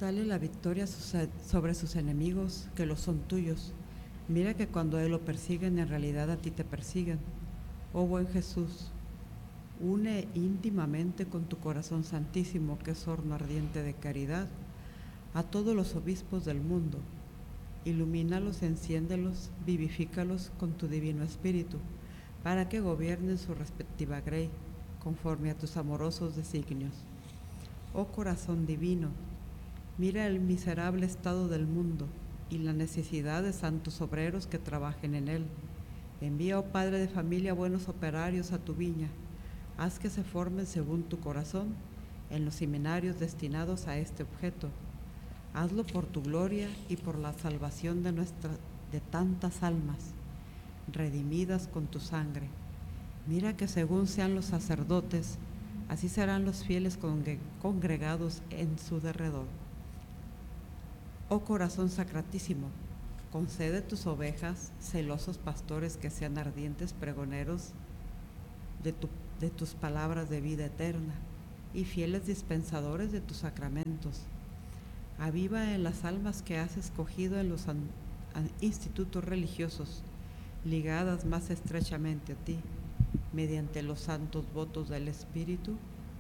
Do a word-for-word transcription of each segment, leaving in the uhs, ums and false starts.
Dale la victoria sobre sus enemigos, que los son tuyos. Mira que cuando a él lo persiguen, en realidad a ti te persiguen. Oh buen Jesús, une íntimamente con tu corazón santísimo, que es horno ardiente de caridad, a todos los obispos del mundo. Ilumínalos, enciéndelos, vivifícalos con tu divino espíritu, para que gobiernen su respectiva grey, conforme a tus amorosos designios. Oh corazón divino, mira el miserable estado del mundo y la necesidad de santos obreros que trabajen en él. Envía, oh Padre de familia, buenos operarios a tu viña. Haz que se formen según tu corazón en los seminarios destinados a este objeto. Hazlo por tu gloria y por la salvación de, nuestra, de tantas almas, redimidas con tu sangre. Mira que según sean los sacerdotes, así serán los fieles congregados en su derredor. Oh corazón sacratísimo, concede tus ovejas, celosos pastores que sean ardientes pregoneros de, tu, de tus palabras de vida eterna y fieles dispensadores de tus sacramentos. Aviva en las almas que has escogido en los an, an, institutos religiosos, ligadas más estrechamente a ti, mediante los santos votos del Espíritu,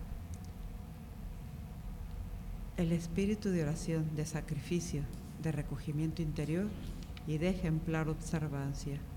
el espíritu de oración, de sacrificio, de recogimiento interior y de ejemplar observancia.